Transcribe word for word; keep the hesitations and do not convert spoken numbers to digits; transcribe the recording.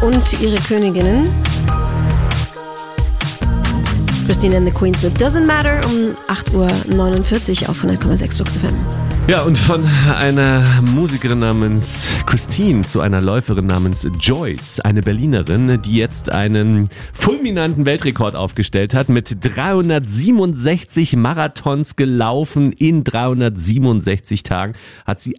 und ihre Königinnen. Christine and the Queens mit Doesn't Matter um acht Uhr neunundvierzig auf hundert Komma sechs Flux F M. Ja, und von einer Musikerin namens Christine zu einer Läuferin namens Joyce, eine Berlinerin, die jetzt einen fulminanten Weltrekord aufgestellt hat, mit dreihundertsiebenundsechzig Marathons gelaufen in dreihundertsiebenundsechzig Tagen, hat sie